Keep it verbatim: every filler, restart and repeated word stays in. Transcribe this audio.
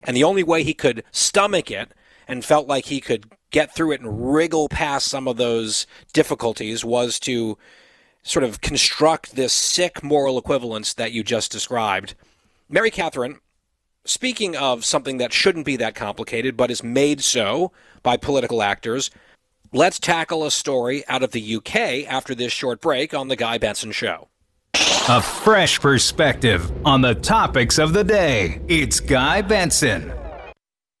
And the only way he could stomach it and felt like he could get through it and wriggle past some of those difficulties was to sort of construct this sick moral equivalence that you just described. Mary Catherine, speaking of something that shouldn't be that complicated but is made so by political actors, let's tackle a story out of the U K after this short break on The Guy Benson Show. A fresh perspective on the topics of the day. It's Guy Benson